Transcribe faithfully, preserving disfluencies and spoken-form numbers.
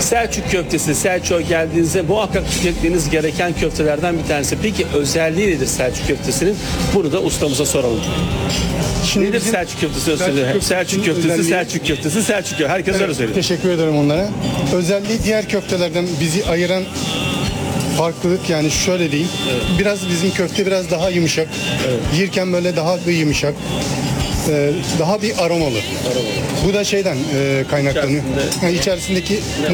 Selçuk köftesi, Selçuk'a geldiğinizde muhakkak tüketmeniz gereken köftelerden bir tanesi. Peki özelliği nedir Selçuk köftesinin? Bunu da ustamıza soralım. Şimdi Nedir bizim Selçuk köftesi? Selçuk Selçuk, köftesinin Selçuk köftesi, özelliği- Selçuk köftesi, Selçuk köftesi. Herkes öyle Evet, söylüyor. teşekkür ederim onlara. Özelliği diğer köftelerden bizi ayıran farklılık yani şöyle diyeyim. Biraz bizim köfte biraz daha yumuşak. Yirken böyle daha bir yumuşak. Ee, daha bir aromalı. Bu da şeyden e, kaynaklanıyor. İçerisinde- Yani içerisindeki